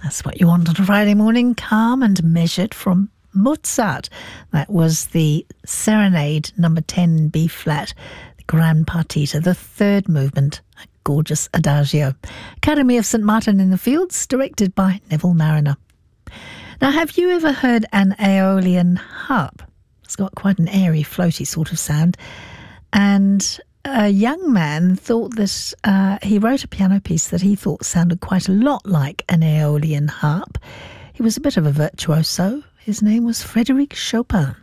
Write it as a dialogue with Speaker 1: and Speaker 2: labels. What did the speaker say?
Speaker 1: That's what you want on a Friday morning, calm and measured from Mozart. That was the Serenade number 10 in B flat, the Grand Partita, the third movement, a gorgeous adagio. Academy of St Martin in the Fields, directed by Neville Marriner. Now, have you ever heard an Aeolian harp? It's got quite an airy, floaty sort of sound. And a young man thought that he wrote a piano piece that he thought sounded quite a lot like an Aeolian harp. He was a bit of a virtuoso. His name was Frédéric Chopin.